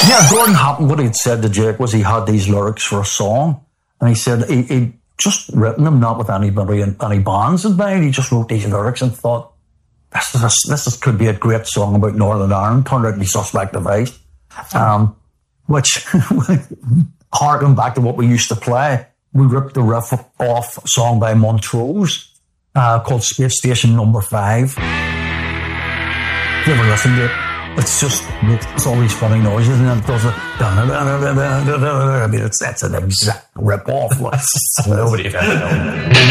Yeah, Gordon Hampton, what he'd said to Jake was he had these lyrics for a song, and he said he'd just written them, not with anybody in any bands in mind. He just wrote these lyrics and thought, this could be a great song about Northern Ireland, turned out to be Suspect Device. Which, harking back to what we used to play, we ripped the riff off a song by Montrose called Space Station Number 5. Have you ever listened to it? It's all these funny noises, and then it does it. I mean, it's an exact rip off. Nobody ever known.